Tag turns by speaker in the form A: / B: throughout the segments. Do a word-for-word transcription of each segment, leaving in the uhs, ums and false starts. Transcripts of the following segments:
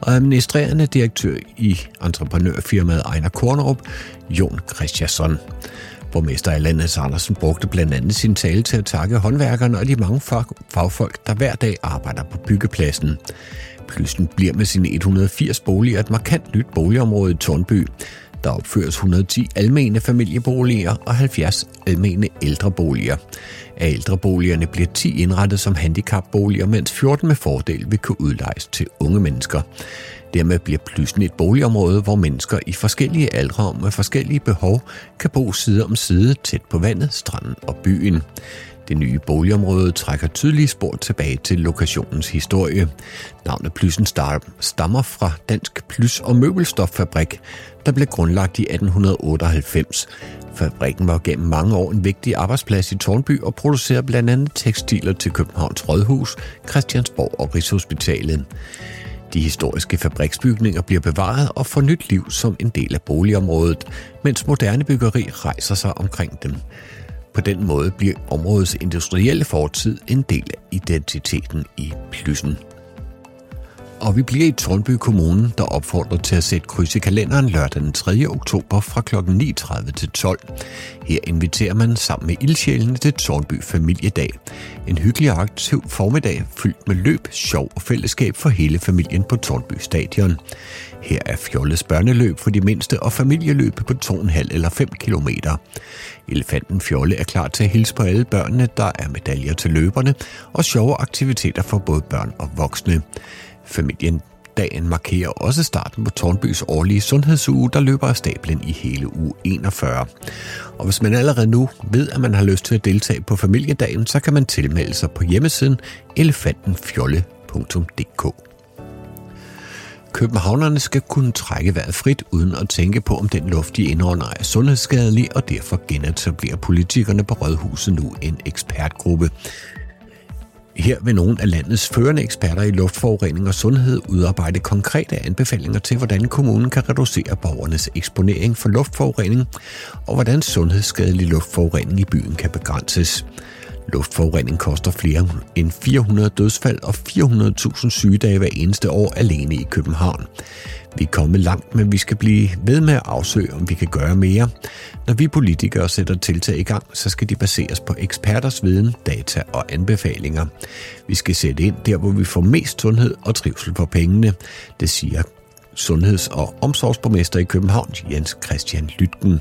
A: og administrerende direktør i entreprenørfirmaet Ejner Kornerup, Jon Christiansen. Borgmester Alannes Andersen brugte blandt andet sin tale til at takke håndværkerne og de mange fagfolk, der hver dag arbejder på byggepladsen. Plyssen bliver med sine et hundrede og firs boliger et markant nyt boligområde i Tårnby. Der opføres et hundrede og ti almene familieboliger og halvfjerds almene ældreboliger. Af ældreboligerne bliver ti indrettet som handicapboliger, mens fjorten med fordel vil kunne udlejes til unge mennesker. Dermed bliver Plyssen et boligområde, hvor mennesker i forskellige aldre og med forskellige behov kan bo side om side tæt på vandet, stranden og byen. Det nye boligområde trækker tydelige spor tilbage til lokationens historie. Navnet Plyssen stammer fra Dansk Plys- og Møbelstoffabrik, der blev grundlagt i atten otteoghalvfems. Fabrikken var gennem mange år en vigtig arbejdsplads i Tårnby og producerede blandt andet tekstiler til Københavns Rådhus, Christiansborg og Rigshospitalet. De historiske fabriksbygninger bliver bevaret og får nyt liv som en del af boligområdet, mens moderne byggeri rejser sig omkring dem. På den måde bliver områdets industrielle fortid en del af identiteten i Plyssen. Og vi bliver i Tårnby Kommune, der opfordrer til at sætte kryds i kalenderen lørdag den tredje oktober fra klokken ni tredive til tolv. Her inviterer man sammen med ildsjælene til Tårnby Familiedag. En hyggelig og aktiv formiddag fyldt med løb, sjov og fællesskab for hele familien på Tårnby Stadion. Her er Fjolles børneløb for de mindste og familieløb på to komma fem eller fem kilometer. Elefanten Fjolle er klar til at hilse på alle børnene, der er medaljer til løberne og sjove aktiviteter for både børn og voksne. Familiendagen markerer også starten på Tårnbys årlige sundhedsuge, der løber af stablen i hele uge enogfyrre. Og hvis man allerede nu ved, at man har lyst til at deltage på familiedagen, så kan man tilmelde sig på hjemmesiden elefantenfjolle punktum d k. Københavnerne skal kunne trække vejret frit, uden at tænke på, om den luft, de indånder, er sundhedsskadelig, og derfor genetablerer politikerne på Rådhuset nu en ekspertgruppe. Her vil nogle af landets førende eksperter i luftforurening og sundhed udarbejde konkrete anbefalinger til, hvordan kommunen kan reducere borgernes eksponering for luftforurening, og hvordan sundhedsskadelig luftforurening i byen kan begrænses. Luftforurening koster flere end fire hundrede dødsfald og fire hundrede tusind sygedage hver eneste år alene i København. Vi er kommet langt, men vi skal blive ved med at afsøge, om vi kan gøre mere. Når vi politikere sætter tiltag i gang, så skal de baseres på eksperters viden, data og anbefalinger. Vi skal sætte ind der, hvor vi får mest sundhed og trivsel for pengene, det siger sundheds- og omsorgsborgmester i København, Jens Christian Lytken.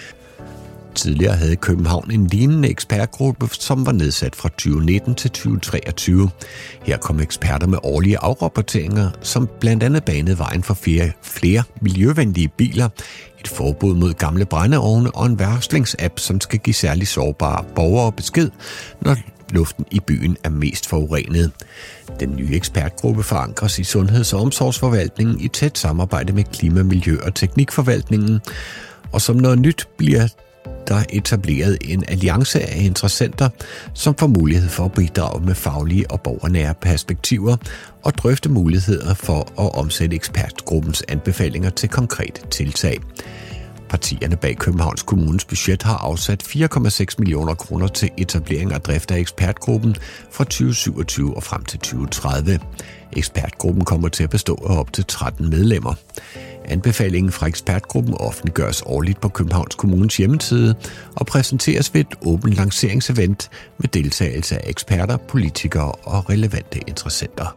A: Tidligere havde København en lignende ekspertgruppe, som var nedsat fra tyve nitten til tyve treogtyve. Her kom eksperter med årlige afrapporteringer, som blandt andet banede vejen for flere, flere miljøvenlige biler, et forbud mod gamle brændeovne og en varslingsapp, som skal give særligt sårbare borgere besked, når luften i byen er mest forurenet. Den nye ekspertgruppe forankres i Sundheds- og Omsorgsforvaltningen i tæt samarbejde med Klima-, Miljø- og Teknikforvaltningen, og som noget nyt bliver der etableret en alliance af interessenter, som får mulighed for at bidrage med faglige og borgernære perspektiver og drøfte muligheder for at omsætte ekspertgruppens anbefalinger til konkrete tiltag. Partierne bag Københavns Kommunes budget har afsat fire komma seks millioner kroner til etablering og drift af ekspertgruppen fra tyve syvogtyve og frem til tyve tredive. Ekspertgruppen kommer til at bestå af op til tretten medlemmer. Anbefalingen fra ekspertgruppen offentliggøres årligt på Københavns Kommunes hjemmeside og præsenteres ved et åbent lanceringsevent med deltagelse af eksperter, politikere og relevante interessenter.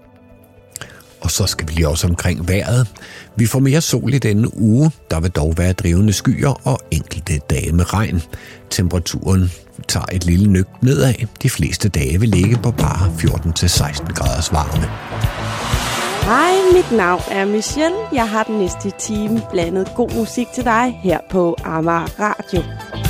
A: Og så skal vi lige også omkring vejret. Vi får mere sol i denne uge. Der vil dog være drivende skyer og enkelte dage med regn. Temperaturen tager et lille nøk nedad. De fleste dage vil ligge på bare fjorten til seksten graders varme.
B: Hej, mit navn er Michelle. Jeg har den næste time blandet god musik til dig her på Amager Radio.